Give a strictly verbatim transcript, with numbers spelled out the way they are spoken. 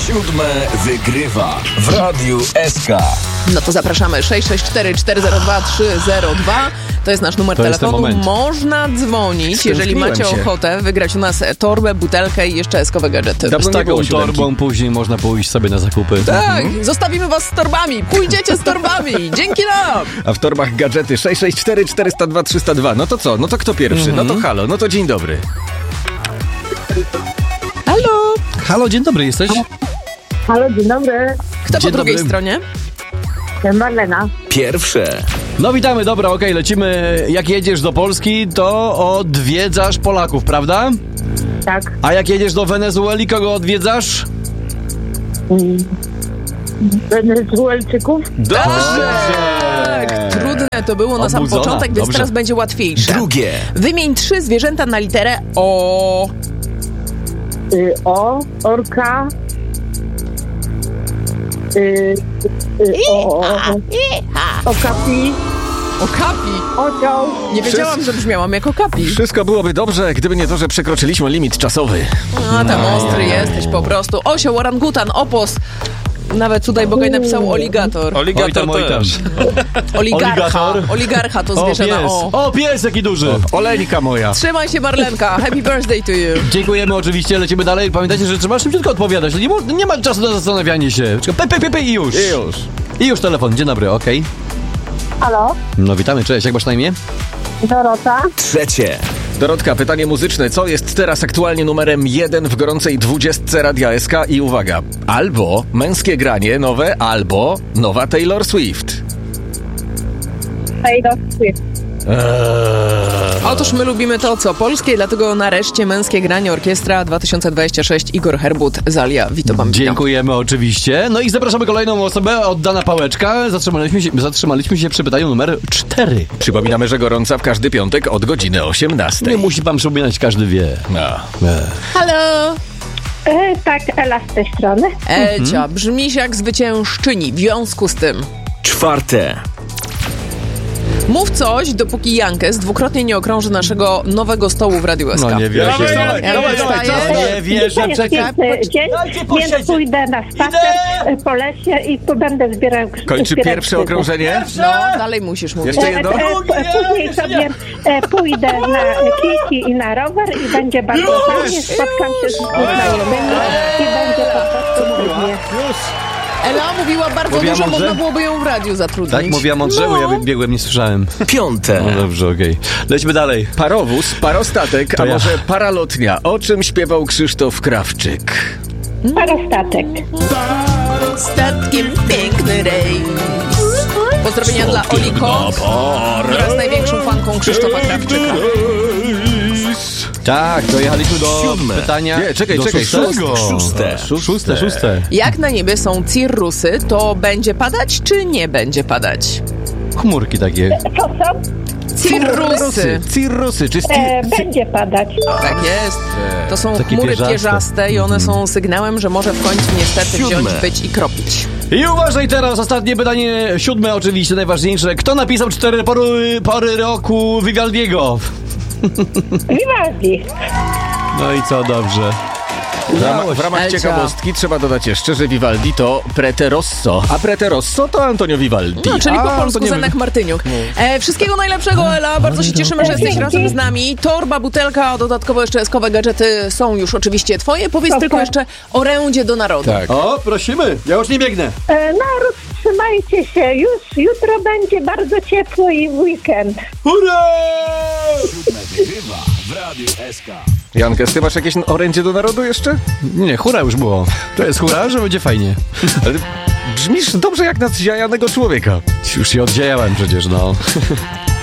Siódme wygrywa w Radiu S K. No to zapraszamy. sześć sześć cztery, cztery zero dwa, trzy zero dwa. To jest nasz numer To jest ten telefonu. moment. Można dzwonić, jeżeli macie się. ochotę wygrać u nas torbę, butelkę i jeszcze eskowe gadżety. Dawno Z nie było taką siódemki. torbą później można pójść sobie na zakupy. Tak, zostawimy was z torbami. Pójdziecie z torbami. Dzięki nam. A w torbach gadżety sześć sześć cztery, cztery zero dwa, trzysta dwa. No to co? No to kto pierwszy? No to halo, no to dzień dobry. Halo. Halo, dzień dobry, jesteś? Halo, dzień dobry. Kto Dzień po drugiej dobry. stronie? Marlena. Pierwsze. No witamy, dobra, okej, lecimy. Jak jedziesz do Polski, to odwiedzasz Polaków, prawda? Tak. A jak jedziesz do Wenezueli, kogo odwiedzasz? Wenezuelczyków. Tak, trudne to było na sam Obudzona. początek, więc Dobrze. teraz będzie łatwiejsze. Drugie. Wymień trzy zwierzęta na literę O. Y, o, orka. Y, y, o, o, okapi. Okapi. Osioł. Nie wiedziałam, że brzmiałam jako kapi. Wszystko byłoby dobrze, gdyby nie to, że przekroczyliśmy limit czasowy. A tam ostry jesteś po prostu. Osioł, orangutan, opos. Nawet tutaj Bogaj napisał oligator. Oj tam, oj tam. Oligarcha. Oligator. Oligarcha to O, zwierzę na pies. O. O, pies jaki duży. Oleńka moja. Trzymaj się, Marlenka. Happy birthday to you. Dziękujemy oczywiście, lecimy dalej. Pamiętajcie, że trzeba szybciutko odpowiadać. Nie, mo- nie ma czasu na zastanawianie się. Pe, pe, pe, pe, i już. I już. I już telefon. Dzień dobry, okej. Halo, No witamy, cześć. Jak masz na imię? Dorota. Trzecie. Dorotka, pytanie muzyczne. Co jest teraz aktualnie numerem jeden w gorącej dwudziestce Radia S K? I uwaga, albo męskie granie nowe, albo nowa Taylor Swift. Taylor Swift. Otóż my lubimy to, co polskie, dlatego nareszcie męskie granie orkiestra dwa tysiące dwadzieścia sześć. Igor Herbut, Zalia, Vito Bambino. Dziękujemy oczywiście. No i zapraszamy kolejną osobę, oddana pałeczka. Zatrzymaliśmy się, zatrzymaliśmy się przy pytaniu numer cztery. Przypominamy, że gorąca w każdy piątek od godziny osiemnastej. Nie musi pan przypominać, każdy wie. No. E. Halo! E, tak, Ela z tej strony. Elcia, brzmisz jak zwyciężczyni, w związku z tym. Czwarte. Mów coś, dopóki Jankes dwukrotnie nie okrąży naszego nowego stołu w Radiu S K. No nie wierzę. Dawaj, dawaj, Ja dawaj, wstaję. dawaj, Nie wierzę, To jest czekaj. piękny dzień, więc pójdę na spacer e, po lesie i tu będę zbierał krzyże. Kończy pierwsze okrążenie? No, dalej musisz mówić. Jeszcze jedno? Później sobie e, pójdę na kijki i na rower i będzie bardzo fajnie. Spotkam się z znajomymi i będzie po prostu cudnie. Ela mówiła bardzo Mówiła dużo, mądrze? można byłoby ją w radiu zatrudnić. Tak, mówiła mądrze, bo ja biegłem, nie słyszałem. Piąte. No dobrze, okej. Lećmy dalej. Parowóz, parostatek, To a ja. może paralotnia. O czym śpiewał Krzysztof Krawczyk? Parostatek. Statkiem piękny rejs. Pozdrowienia dla Oli Kot, która jest największą fanką Krzysztofa Krawczyka. Tak, dojechaliśmy do Siódme. pytania. Nie, czekaj, do czekaj, szóstego. szóste. Szóste, szóste, szóste. Jak na niebie są cirrusy, to będzie padać, czy nie będzie padać? Chmurki takie. Co są? Cirrusy. Cirrusy, czy sti- E, będzie padać. Tak jest. To są Takie chmury pierzaste. pierzaste i one są sygnałem, że może w końcu niestety Siódme. wziąć, być i kropić. I uważaj teraz, ostatnie pytanie, siódme oczywiście, najważniejsze. Kto napisał cztery pory, pory roku Vivaldiego? Vivaldi. No i co, dobrze. W ramach, w ramach Elcia. ciekawostki trzeba dodać jeszcze, że Vivaldi to Prete Rosso, a Prete Rosso to Antonio Vivaldi. No, czyli po A, polsku to nie Zenek wiem. Martyniuk. E, wszystkiego najlepszego, Ela. Bardzo się cieszymy, że jesteś razem z nami. Torba, butelka, dodatkowo jeszcze eskowe gadżety są już oczywiście twoje. Powiedz Super. tylko jeszcze orędzie do narodu. Tak. O, prosimy, ja już nie biegnę. E, naród, trzymajcie się. Już jutro będzie bardzo ciepło i w weekend. Hurra! Wygrywa w Radiu S K. Jankes, ty masz jakieś orędzie do narodu jeszcze? Nie, hura już było. To jest hura, że będzie fajnie. Ale brzmisz dobrze jak na zjajanego człowieka. Już się oddziałałem przecież, no.